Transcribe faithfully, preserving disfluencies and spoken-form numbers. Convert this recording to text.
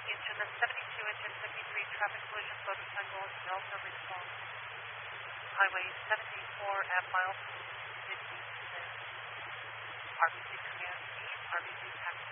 Into the seventy-two engine fifty-three traffic collision motorcycle Delta response. Highway seventy-four at mile fifty-six. R B C command speed, R B C taxi.